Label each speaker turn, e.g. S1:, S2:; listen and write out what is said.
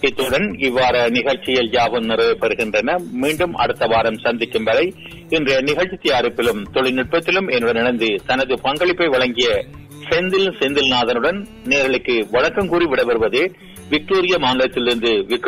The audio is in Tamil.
S1: இத்துடன் இவ்வார நிகழ்ச்சியில் யாவும் நிறைவு பெறுகின்றன. மீண்டும் அடுத்த வாரம் சந்திக்கும் வரை இன்றைய நிகழ்ச்சி தயாரிப்பிலும் தொழில்நுட்பத்திலும் என்னுடன் இணைந்து தனது பங்களிப்பை வழங்கிய செந்தில்நாதனுடன் நேரலுக்கு வணக்கம் கூறி விடைபெறுவது விக்டோரியா மாநிலத்திலிருந்து